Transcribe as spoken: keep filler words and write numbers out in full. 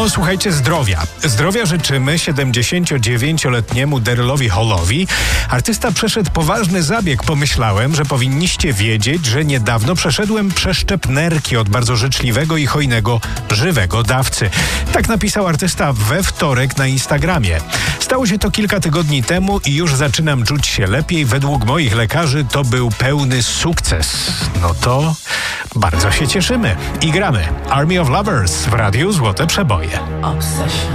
No, słuchajcie, zdrowia. Zdrowia życzymy siedemdziesięciodziewięcioletniemu Darylowi Hallowi. Artysta przeszedł poważny zabieg. Pomyślałem, że powinniście wiedzieć, że niedawno przeszedłem przeszczep nerki od bardzo życzliwego i hojnego, żywego dawcy. Tak napisał artysta we wtorek na Instagramie. Stało się to kilka tygodni temu i już zaczynam czuć się lepiej. Według moich lekarzy to był pełny sukces. No to bardzo się cieszymy i gramy Army of Lovers w Radiu Złote Przeboje.